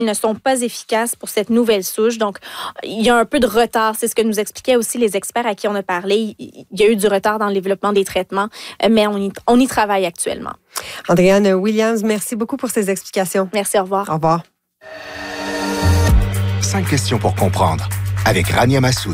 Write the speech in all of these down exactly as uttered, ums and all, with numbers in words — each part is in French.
ne sont pas efficaces pour cette nouvelle souche. Donc, il y a un peu de retard. C'est ce que nous expliquaient aussi les experts à qui on a parlé. Il y a eu du retard dans le développement des traitements, mais on y, on y travaille actuellement. Andréane Williams, merci beaucoup pour ces explications. Merci, au revoir. Au revoir. Cinq questions pour comprendre avec Rania Massoud.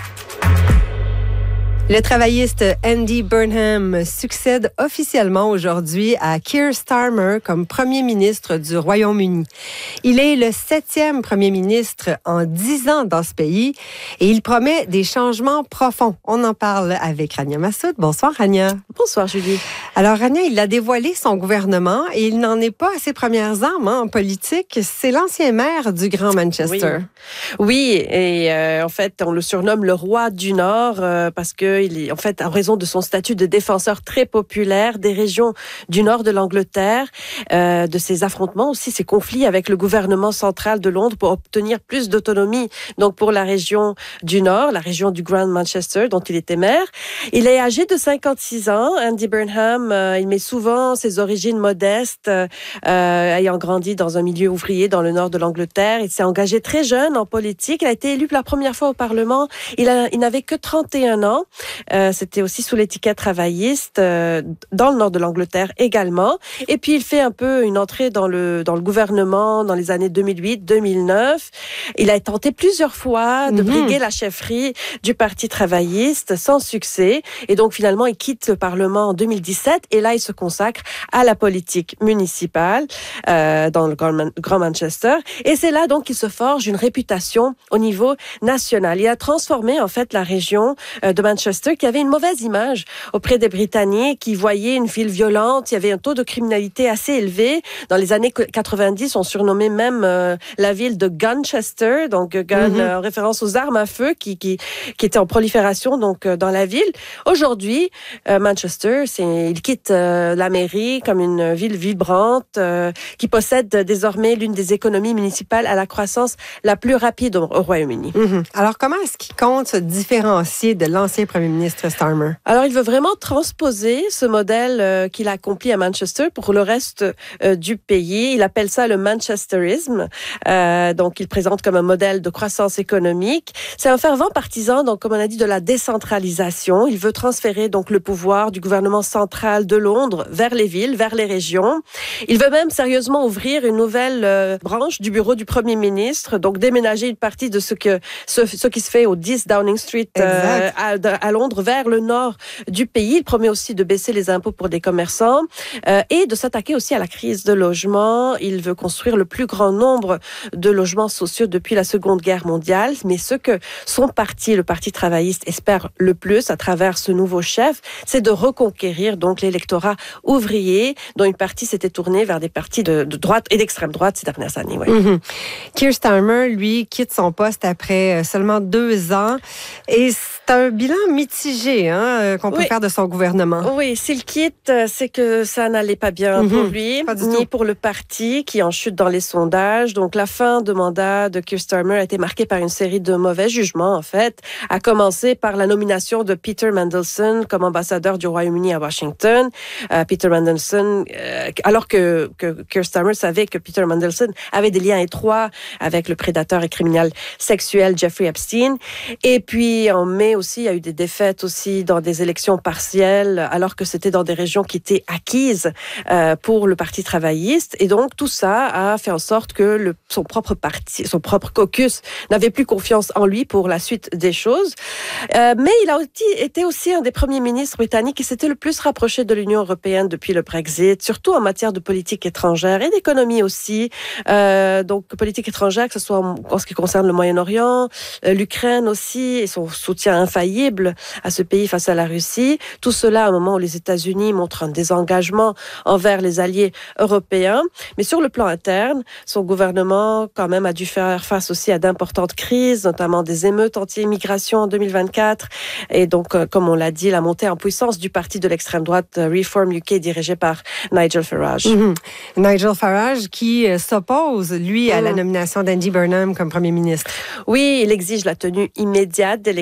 Le travailliste Andy Burnham succède officiellement aujourd'hui à Keir Starmer comme premier ministre du Royaume-Uni. Il est le septième premier ministre en dix ans dans ce pays et il promet des changements profonds. On en parle avec Rania Massoud. Bonsoir, Rania. Bonsoir, Julie. Alors, Rania, il a dévoilé son gouvernement et il n'en est pas à ses premières armes hein, en politique. C'est l'ancien maire du Grand Manchester. Oui, oui et euh, en fait, on le surnomme le roi du Nord euh, parce que il est, en fait, en raison de son statut de défenseur très populaire des régions du nord de l'Angleterre, euh, de ses affrontements aussi, ses conflits avec le gouvernement central de Londres pour obtenir plus d'autonomie, donc pour la région du Nord, la région du Grand Manchester, dont il était maire. Il est âgé de cinquante-six ans, Andy Burnham. Euh, il met souvent ses origines modestes, euh, ayant grandi dans un milieu ouvrier dans le nord de l'Angleterre. Il s'est engagé très jeune en politique. Il a été élu pour la première fois au Parlement. Il, a, il n'avait que trente et un ans. Euh, c'était aussi sous l'étiquette travailliste euh, dans le nord de l'Angleterre également. Et puis il fait un peu une entrée dans le dans le gouvernement dans les années deux mille huit deux mille neuf. Il a tenté plusieurs fois de briguer mmh. la chefferie du Parti travailliste sans succès. Et donc finalement il quitte le Parlement en deux mille dix-sept et là il se consacre à la politique municipale euh, dans le Grand Manchester. Et c'est là donc qu'il se forge une réputation au niveau national. Il a transformé en fait la région euh, de Manchester qui avait une mauvaise image auprès des Britanniques qui voyaient une ville violente. Il y avait un taux de criminalité assez élevé. Dans les années quatre-vingt-dix, on surnommait même euh, la ville de Gunchester, donc gun mm-hmm. euh, en référence aux armes à feu qui qui qui étaient en prolifération donc euh, dans la ville. Aujourd'hui, euh, Manchester, c'est il quitte euh, la mairie comme une ville vibrante euh, qui possède désormais l'une des économies municipales à la croissance la plus rapide au, au Royaume-Uni. Mm-hmm. Alors comment est-ce qu'il compte se différencier de l'ancien premier ministre Starmer? Alors, il veut vraiment transposer ce modèle euh, qu'il a accompli à Manchester pour le reste euh, du pays. Il appelle ça le manchesterisme. Euh, donc, il présente comme un modèle de croissance économique. C'est un fervent partisan, donc, comme on a dit, de la décentralisation. Il veut transférer donc le pouvoir du gouvernement central de Londres vers les villes, vers les régions. Il veut même sérieusement ouvrir une nouvelle euh, branche du bureau du Premier ministre, donc déménager une partie de ce que ce, ce qui se fait au dix Downing Street euh, à, à Londres vers le nord du pays. Il promet aussi de baisser les impôts pour des commerçants euh, et de s'attaquer aussi à la crise de logement. Il veut construire le plus grand nombre de logements sociaux depuis la Seconde Guerre mondiale. Mais ce que son parti, le Parti travailliste, espère le plus à travers ce nouveau chef, c'est de reconquérir donc l'électorat ouvrier dont une partie s'était tournée vers des partis de, de droite et d'extrême droite ces dernières années. Ouais. Mm-hmm. Keir Starmer, lui, quitte son poste après seulement deux ans et c'est un bilan mitigé hein, qu'on peut oui. faire de son gouvernement. Oui, s'il quitte, c'est que ça n'allait pas bien mm-hmm. pour lui, ni tout. pour le parti qui en chute dans les sondages. Donc la fin de mandat de Keir Starmer a été marquée par une série de mauvais jugements, en fait, à commencer par la nomination de Peter Mandelson comme ambassadeur du Royaume-Uni à Washington. Euh, Peter Mandelson, euh, alors que, que Keir Starmer savait que Peter Mandelson avait des liens étroits avec le prédateur et criminel sexuel Jeffrey Epstein. Et puis en mai aussi, il y a eu des défaites aussi dans des élections partielles, alors que c'était dans des régions qui étaient acquises euh, pour le Parti travailliste. Et donc, tout ça a fait en sorte que le, son propre parti, son propre caucus n'avait plus confiance en lui pour la suite des choses. Euh, mais il a aussi, été aussi un des premiers ministres britanniques qui s'était le plus rapproché de l'Union européenne depuis le Brexit, surtout en matière de politique étrangère et d'économie aussi. Euh, donc, politique étrangère, que ce soit en, en ce qui concerne le Moyen-Orient, euh, l'Ukraine aussi, et son soutien infaillible à ce pays face à la Russie. Tout cela à un moment où les États-Unis montrent un désengagement envers les alliés européens. Mais sur le plan interne, son gouvernement quand même a dû faire face aussi à d'importantes crises, notamment des émeutes anti-immigration en deux mille vingt-quatre. Et donc, euh, comme on l'a dit, la montée en puissance du parti de l'extrême droite Reform U K dirigé par Nigel Farage. Mm-hmm. Nigel Farage qui euh, s'oppose, lui, à mm. la nomination d'Andy Burnham comme premier ministre. Oui, il exige la tenue immédiate d'élections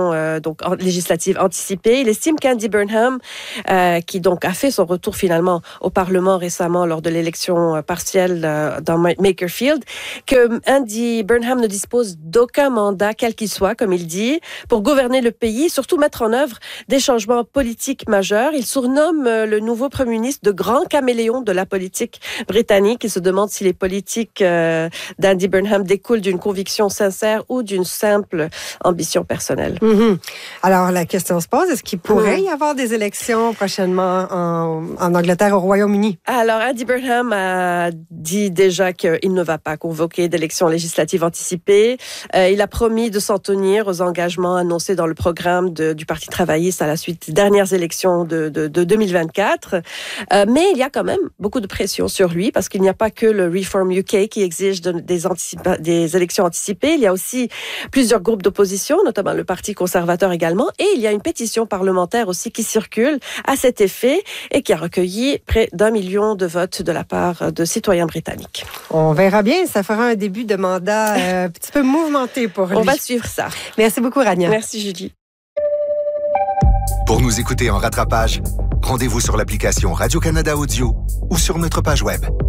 élections euh, donc législatives anticipées. Il estime qu'Andy Burnham, euh, qui donc a fait son retour finalement au Parlement récemment lors de l'élection partielle euh, dans Makerfield, que Andy Burnham ne dispose d'aucun mandat, quel qu'il soit, comme il dit, pour gouverner le pays, surtout mettre en œuvre des changements politiques majeurs. Il surnomme euh, le nouveau Premier ministre de grand caméléon de la politique britannique. Il se demande si les politiques euh, d'Andy Burnham découlent d'une conviction sincère ou d'une simple ambition personnelle. Mm-hmm. Alors, la question se pose, est-ce qu'il pourrait y avoir des élections prochainement en, en Angleterre, au Royaume-Uni? Alors, Andy Burnham a dit déjà qu'il ne va pas convoquer d'élections législatives anticipées. Euh, il a promis de s'en tenir aux engagements annoncés dans le programme de, du Parti travailliste à la suite des dernières élections de, de, de deux mille vingt-quatre. Euh, mais il y a quand même beaucoup de pression sur lui parce qu'il n'y a pas que le Reform U K qui exige de, des, anticipa- des élections anticipées. Il y a aussi plusieurs groupes d'opposition, notamment le Parti conservateur également. Et il y a une pétition parlementaire aussi qui circule à cet effet et qui a recueilli près d'un million de votes de la part de citoyens britanniques. On verra bien. Ça fera un début de mandat euh, un petit peu mouvementé pour lui. On va suivre ça. Merci beaucoup, Rania. Merci, Julie. Pour nous écouter en rattrapage, rendez-vous sur l'application Radio-Canada Audio ou sur notre page web.